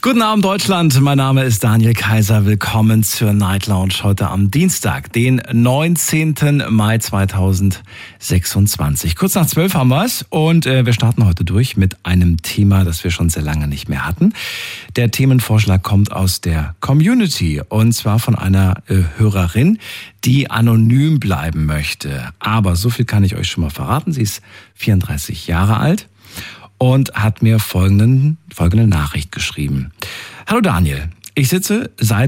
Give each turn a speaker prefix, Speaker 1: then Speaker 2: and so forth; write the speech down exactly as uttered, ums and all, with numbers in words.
Speaker 1: Guten Abend Deutschland, mein Name ist Daniel Kaiser. Willkommen zur Night Lounge heute am Dienstag, den neunzehnten Mai zweitausendsechsundzwanzig. Kurz nach zwölf haben wir es und äh, wir starten heute durch mit einem Thema, das wir schon sehr lange nicht mehr hatten. Der Themenvorschlag kommt aus der Community und zwar von einer äh, Hörerin, die anonym bleiben möchte. Aber so viel kann ich euch schon mal verraten. Sie ist vierunddreißig Jahre alt. Und hat mir folgenden, folgende Nachricht geschrieben. Hallo Daniel, ich sitze seit